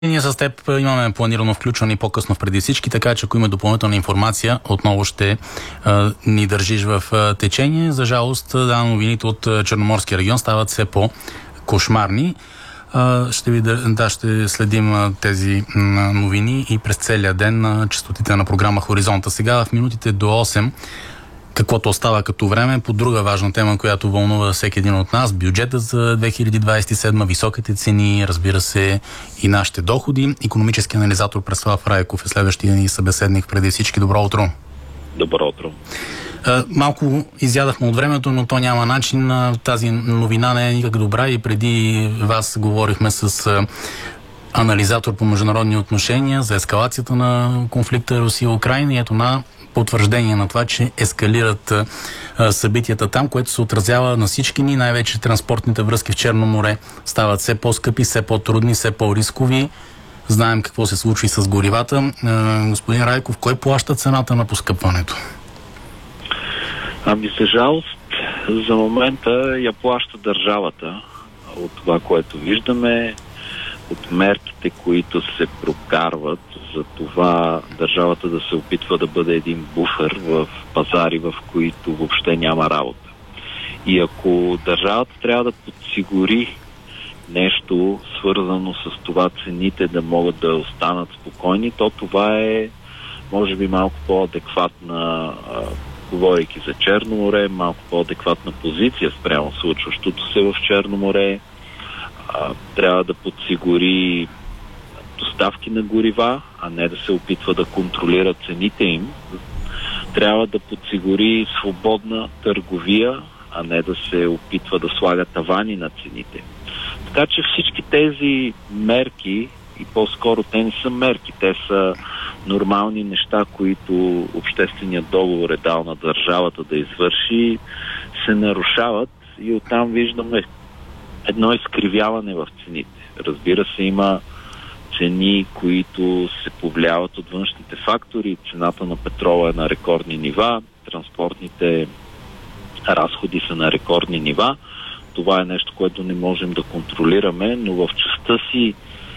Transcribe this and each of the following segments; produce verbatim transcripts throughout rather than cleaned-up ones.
Ние с теб имаме планирано включване по-късно преди всички, така че ако има допълнителна информация, отново ще а, ни държиш в а, течение. За жалост, да, новините от а, Черноморския регион стават все по-кошмарни. А, ще, ви, да, ще следим а, тези м, новини и през целия ден на честотите на програма Хоризонта. Сега в минутите до осем, каквото остава като време, по друга важна тема, която вълнува всеки един от нас, бюджета за две хиляди двадесет и седма, високите цени, разбира се, и нашите доходи. Икономически анализатор Преслав Райков е следващия ни събеседник. Преди всички, добро утро. Добро утро. Малко изядахме от времето, но то няма начин. Тази новина не е никак добра и преди вас говорихме с анализатор по международни отношения за ескалацията на конфликта Русия-Украйна и ето на потвърждение на това, че ескалират а, събитията там, което се отразява на всички ни, най-вече транспортните връзки в Черно море стават все по-скъпи, все по-трудни, все по-рискови. Знаем какво се случи с горивата. А, господин Райков, кой плаща цената на поскъпването? Ами за жалост, за момента я плаща държавата от това, което виждаме, от мерките, които се прокарват за това държавата да се опитва да бъде един буфер в пазари, в които въобще няма работа. И ако държавата трябва да подсигури нещо свързано с това цените да могат да останат спокойни, то това е може би малко по-адекватна, а, говорейки за Черно море, малко по-адекватна позиция спрямо случващото се в Черно море. А, трябва да подсигури доставки на горива, а не да се опитва да контролира цените им. Трябва да подсигури свободна търговия, а не да се опитва да слага тавани на цените. Така че всички тези мерки, и по-скоро те не са мерки, те са нормални неща, които общественият договор е дал на държавата да извърши, се нарушават и оттам виждаме едно изкривяване в цените. Разбира се, има цени, които се повлияват от външните фактори. Цената на петрола е на рекордни нива, транспортните разходи са на рекордни нива. Това е нещо, което не можем да контролираме, но в частта си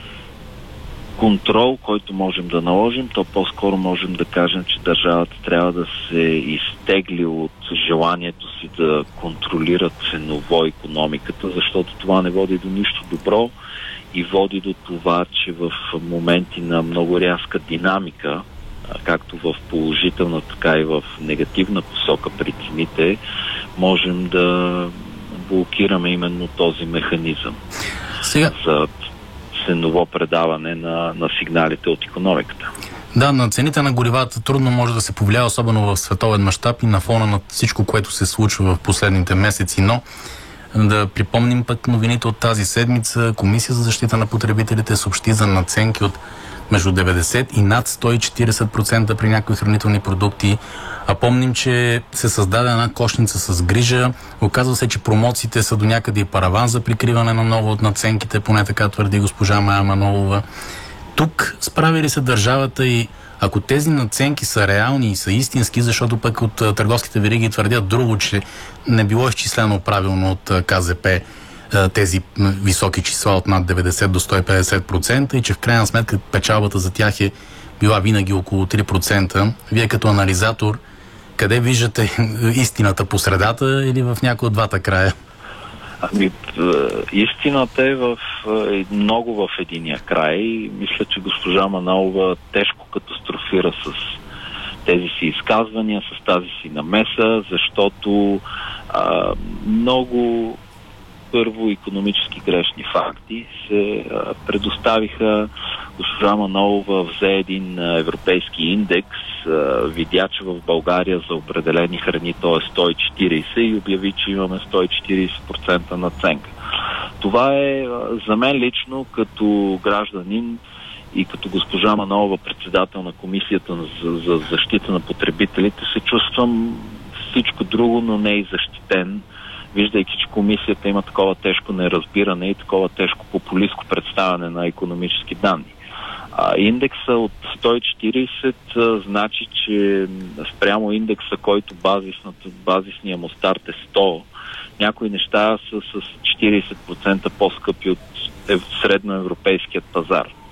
контрол, който можем да наложим, то по-скоро можем да кажем, че държавата трябва да се изтегли от желанието си да контролира ценово икономиката, защото това не води до нищо добро и води до това, че в моменти на много рязка динамика, както в положителна, така и в негативна посока при цените, можем да блокираме именно този механизъм Сега... за ценово предаване на, на сигналите от икономиката. Да, на цените на горивата трудно може да се повлияе, особено в световен мащаб и на фона на всичко, което се случва в последните месеци, но да припомним пък новините от тази седмица. Комисия за защита на потребителите съобщи за надценки от между деветдесет и над сто и четиридесет процента при някои хранителни продукти. А помним, че се създаде една кошница с грижа. Оказва се, че промоциите са до някъде и параван за прикриване на много от надценките, поне така твърди госпожа Мая Манолова. Тук справи ли се държавата и ако тези надценки са реални и са истински, защото пък от търговските вериги твърдят друго, че не било изчислено правилно от КЗП тези високи числа от над деветдесет до сто и петдесет процента и че в крайна сметка печалбата за тях е била винаги около три процента. Вие като анализатор, къде виждате истината, по средата или в някои от двата края? Ами, истината е в, много в единия край. Мисля, че госпожа Манолова тежко катастрофира с тези си изказвания, с тази си намеса, защото а, много първо икономически грешни факти се а, предоставиха. Госпожа Манолова взе един а, европейски индекс, а, видя, че в България за определени храни то е сто и четиридесет и обяви, че имаме сто и четиридесет процента надценка. Това е а, за мен лично като гражданин и като госпожа Манолова, председател на Комисията за, за защита на потребителите, се чувствам всичко друго, но не и защитен, виждайки, че комисията има такова тежко неразбиране и такова тежко популистко представяне на икономически данни. А, индекса от сто и четиридесет а, значи, че спрямо индекса, който базисния му старт е сто, някои неща са с четиридесет процента по-скъпи от средноевропейският пазар.